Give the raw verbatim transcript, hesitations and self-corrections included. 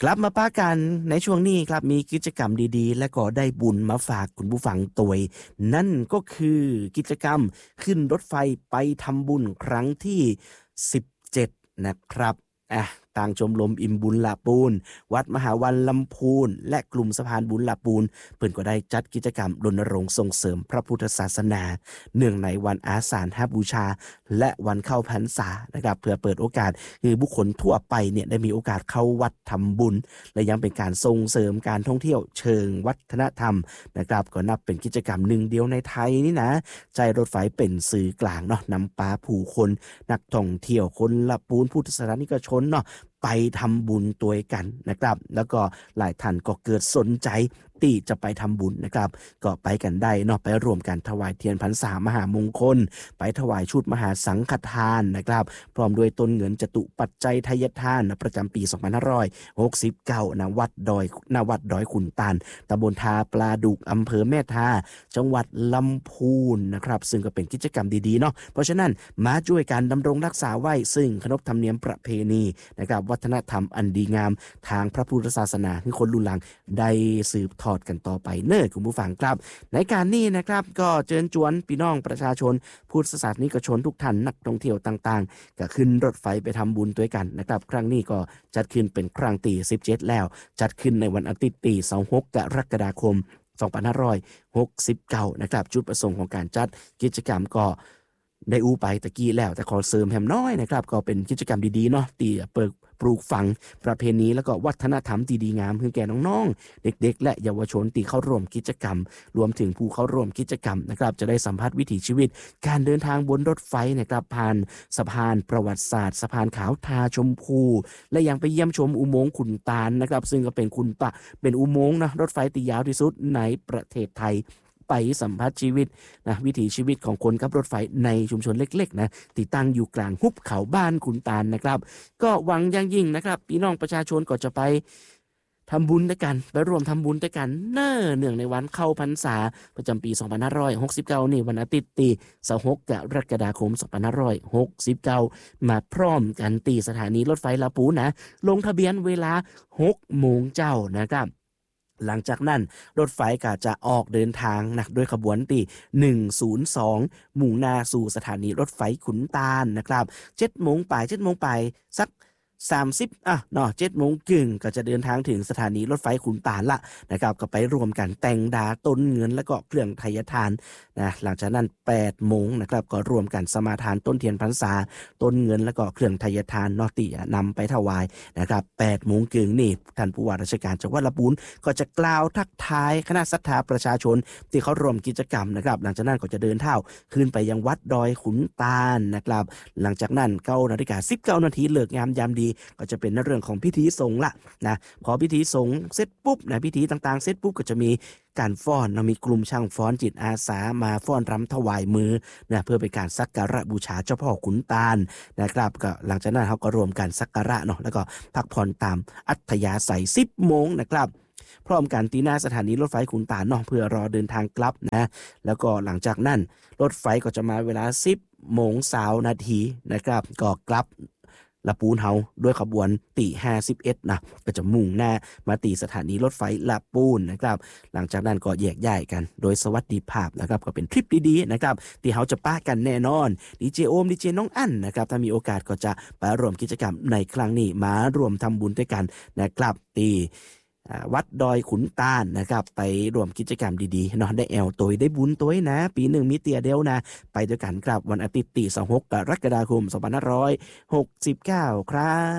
กลับมาป้ากันในช่วงนี้ครับมีกิจกรรมดีๆและก็ได้บุญมาฝากคุณผู้ฟังตัวยนั่นก็คือกิจกรรมขึ้นรถไฟไปทำบุญครั้งที่สิบเจ็ดนะครับอ่ะต่างชมรมอิ่มบุญละปูนวัดมหาวันลำพูนและกลุ่มสะพานบุญละปูนเพิ่นก็ได้จัดกิจกรรมรณรงค์ส่งเสริมพระพุทธศาสนาเนื่องในวันอาสาฬหบูชาและวันเข้าพรรษานะครับเพื่อเปิดโอกาสให้บุคคลทั่วไปเนี่ยได้มีโอกาสเข้าวัดทำบุญและยังเป็นการส่งเสริมการท่องเที่ยวเชิงวัฒนธรรมนะครับก็นับเป็นกิจกรรมหนึ่งเดียวในไทยนี่นะใจรถไฟเป็นสื่อกลางเนาะนำปาผู้คนนักท่องเที่ยวคนละปูนพุทธศาสนิกชนเนาะไปทำบุญตัวกันนะครับแล้วก็หลายท่านก็เกิดสนใจที่จะไปทำบุญนะครับก็ไปกันได้เนาะไปร่วมกันถวายเทียนพรรษามหามงคลไปถวายชุดมหาสังฆทานนะครับพร้อมด้วยต้นเงินจตุปัจจัยทายทานประจำปีสองพันห้าร้อยหกสิบเก้าณวัดดอยณวัดดอยขุนตาลตำบลทาปลาดุกอำเภอแม่ทาจังหวัดลำพูนนะครับซึ่งก็เป็นกิจกรรมดีๆเนาะเพราะฉะนั้นมาช่วยกันดำรงรักษาไว้ซึ่งขนบธรรมเนียมประเพณีนะครับวัฒนธรรมอันดีงามทางพระพุทธศาสนาที่คนรุ่นหลังได้สืบทอดกันต่อไปเน้อคุณผู้ฟังครับในการนี้นะครับก็เชิญชวนพี่น้องประชาชนพุทธศาสนิกชนทุกท่านนักท่องเที่ยวต่างๆก็ขึ้นรถไฟไปทำบุญด้วยกันนะครับครั้งนี้ก็จัดขึ้นเป็นครั้งที่สิบเจ็ดแล้วจัดขึ้นในวันอาทิตย์ที่ยี่สิบหกกรกฎาคมสองพันห้าร้อยหกสิบเก้านะครับจุดประสงค์ของการจัดกิจกรรมก็ได้อู้ไปตะกี้แล้วแต่ขอเสริมแฮมน้อยนะครับก็เป็นกิจกรรมดีๆเนาะตีเปิดปลูกฝังประเพณีแล้วก็วัฒนธรรมที่ดีงามให้แก่น้องๆเด็กๆและเยาวชนที่เข้าร่วมกิจกรรมรวมถึงผู้เข้าร่วมกิจกรรมนะครับจะได้สัมผัสวิถีชีวิตการเดินทางบนรถไฟนะครับผ่านสะพานประวัติศาสตร์สะพานขาวทาชมพูและยังไปเยี่ยมชมอุโมงค์ขุนตาลนะครับซึ่งก็เป็นคุณปะเป็นอุโมงค์นะรถไฟที่ยาวที่สุดในประเทศไทยไปสัมผัสชีวิตนะวิถีชีวิตของคนขับรถไฟในชุมชนเล็กๆนะที่ตั้งอยู่กลางหุบเขาบ้านขุนตาลนะครับก็หวังอย่างยิ่งนะครับพี่น้องประชาชนก็จะไปทำบุญด้วยกันไปร่วมทำบุญด้วยกันเน้อเนื่องในวันเข้าพรรษาประจำปีสองพันห้าร้อยหกสิบเก้านี่วันอาทิตย์ที่ยี่สิบหกกรกฎาคมสองพันห้าร้อยหกสิบเก้ามาพร้อมกันที่สถานีรถไฟลาปูนนะลงทะเบียนเวลาหกโมงเจ้านะครับหลังจากนั้นรถไฟก็จะออกเดินทางนะด้วยขบวนที่หนึ่งศูนย์สองมุ่งหน้าสู่สถานีรถไฟขุนตาลนะครับเจ็ดโมงไปเจ็ดโมงไปสักสามสิบอ่ะเนาะเจ็ดโมงครึ่งก็จะเดินทางถึงสถานีรถไฟขุนตาลละนะครับก็ไปรวมกันแต่งดาต้นเงินแล้วก็เครื่องไทยทานนะหลังจากนั้นแปดโมงนะครับก็รวมกันสมาทานต้นเทียนพรรษาต้นเงินแล้วก็เครื่องไทยทานนอตินำไปถวายนะครับแปดโมงครึ่งนี่ท่านผู้ว่าราชการจังหวัดลำพูนก็จะกล่าวทักทายคณะศรัทธาประชาชนที่เขาร่วมกิจกรรมนะครับหลังจากนั้นก็จะเดินเท้าขึ้นไปยังวัดดอยขุนตาลนะครับหลังจากนั้นเก้านาฬิกาสิบเก้านาทีเลิกงามยามดีก็จะเป็นในเรื่องของพิธีสงฆ์ละนะพอพิธีสงฆ์เสร็จปุ๊บนะพิธีต่างๆเสร็จปุ๊บก็จะมีการฟ้อนนะมีกลุ่มช่างฟ้อนจิตอาสามาฟ้อนรำถวายมือนะเพื่อเป็นการสักการะบูชาเจ้าพ่อขุนตาลนะครับก็หลังจากนั้นเขาก็รวมกันสักการะเนาะแล้วก็พักผ่อนตามอัธยาศัยสิบโมงนะครับพร้อมกันที่หน้าสถานีรถไฟขุนตาลเนาะเพื่อรอเดินทางกลับนะแล้วก็หลังจากนั้นรถไฟก็จะมาเวลาสิบโมงเช้านาทีนะครับก็กลับลาปูนเฮาด้วยขบวนตีห้าสิบเอ็ดนะก็จะมุ่งหน้ามาตีสถานีรถไฟลาปูนนะครับหลังจากนั้นก็แยกย้ายกันโดยสวัสดิภาพนะครับก็เป็นทริปดีๆนะครับที่เฮาจะป้ากันแน่นอนดีเจโอมดีเจน้องอั้นนะครับถ้ามีโอกาสก็จะไปร่วมกิจกรรมในครั้งนี้มารวมทำบุญด้วยกันนะครับตีวัดดอยขุนตาลนะครับไปร่วมกิจกรรมดีๆเนาะได้แอลตัวได้บุญตัวนะปีหนึ่งมีเตียเดียวนะไปด้วยกันครับวันอาทิตย์ที่ยี่สิบหกกรกฎาคมสองพันห้าร้อยหกสิบเก้าครับ